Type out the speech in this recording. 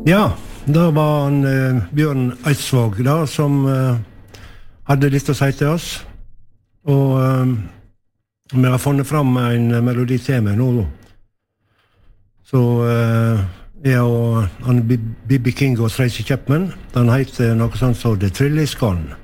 Ja, da var han Bjørn Eidsvåg da, som hadde litt å si til oss. Og vi har funnet fram en melodi til meg nå. Så jeg og Bibi King og Tracy Chapman, den heter noe sånt som The Thrill Is Gone.